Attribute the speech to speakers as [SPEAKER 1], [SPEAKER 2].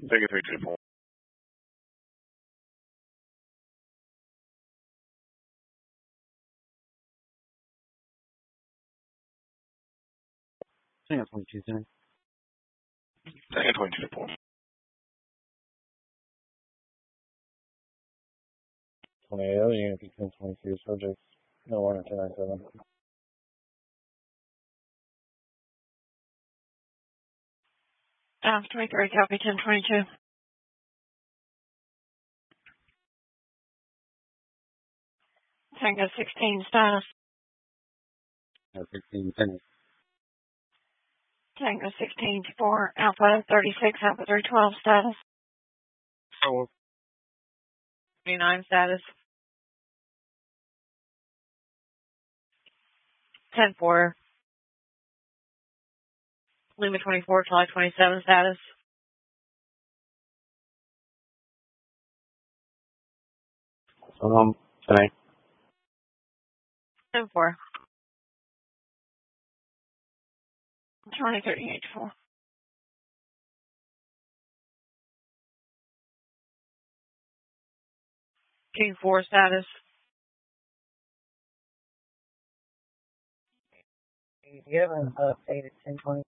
[SPEAKER 1] Take it 324.
[SPEAKER 2] Tango 22, Center.
[SPEAKER 1] Take it 22
[SPEAKER 2] 28, unit 1022, subjects, no warrant 1097.
[SPEAKER 3] 23, copy 1022. Tango 16, status.
[SPEAKER 2] 16, Center.
[SPEAKER 3] Tango 16, 4, Alpha 36, Alpha 312, status. 29, status. 10-4. Lima 24, July 27, status.
[SPEAKER 2] Tonight.
[SPEAKER 3] 10-4. Charlie 38-4. King 4, status.
[SPEAKER 4] You have an updated 1020.